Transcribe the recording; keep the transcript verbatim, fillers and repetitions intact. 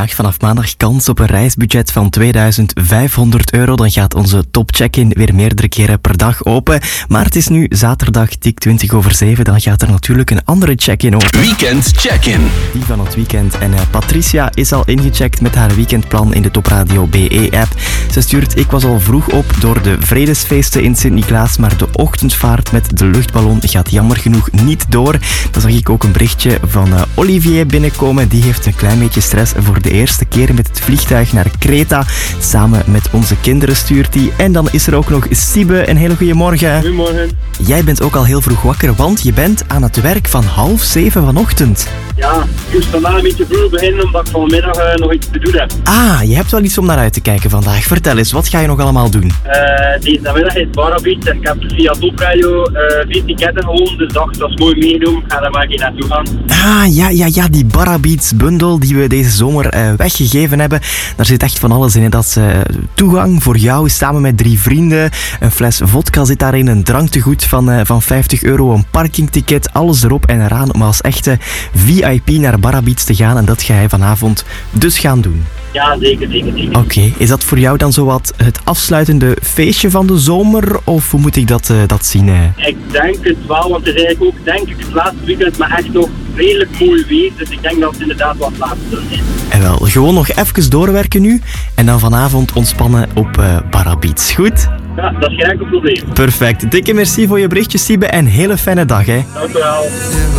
vandaag vanaf maandag kans op een reisbudget van tweeduizend vijfhonderd euro. Dan gaat onze top check-in weer meerdere keren per dag open. Maar het is nu zaterdag dik twintig over zeven. Dan gaat er natuurlijk een andere check-in open. Weekend check-in. Die van het weekend. En uh, Patricia is al ingecheckt met haar weekendplan in de Top Radio B E-app. Ze stuurt: ik was al vroeg op door de vredesfeesten in Sint-Niklaas, maar de ochtendvaart met de luchtballon gaat jammer genoeg niet door. Dan zag ik ook een berichtje van uh, Olivier binnenkomen. Die heeft een klein beetje stress voor de eerste keer met het vliegtuig naar Kreta. Samen met onze kinderen stuurt hij. En dan is er ook nog Siebe. Een hele goede morgen. Goedemorgen. Jij bent ook al heel vroeg wakker, want je bent aan het werk van half zeven vanochtend. Ja, ik moest vandaag een beetje vroeg beginnen omdat ik vanmiddag uh, nog iets te doen heb. Ah, je hebt wel iets om naar uit te kijken vandaag. Vertel eens, wat ga je nog allemaal doen? Uh, deze namiddag is Barabiet en ik heb via Top Radio uh, vier ticketten gewonnen, dus dacht dat is mooi meedoen. Ik ga daar maar een keer naartoe gaan. Ah, ja, ja, ja, die Barabeats bundel die we deze zomer uh, weggegeven hebben. Daar zit echt van alles in. Hè. Dat is uh, toegang voor jou samen met drie vrienden. Een fles vodka zit daarin, een dranktegoed van, uh, van vijftig euro, een parkingticket, alles erop en eraan om als echte V I P naar Barabeats te gaan. En dat ga je vanavond dus gaan doen. Ja, zeker, zeker, zeker. Oké, okay. Is dat voor jou dan zowat het afsluitende feestje van de zomer? Of hoe moet ik dat, uh, dat zien? Hè? Ik denk het wel, want het is eigenlijk ook, denk ik, het laatste weekend, maar echt nog redelijk mooi weer. Dus ik denk dat het inderdaad wat laatste zal zijn. En wel, gewoon nog even doorwerken nu. En dan vanavond ontspannen op uh, Barabeats. Goed? Ja, dat is geen enkel probleem. Perfect. Dikke merci voor je berichtje, Siebe. En hele fijne dag, hè. Dank u wel.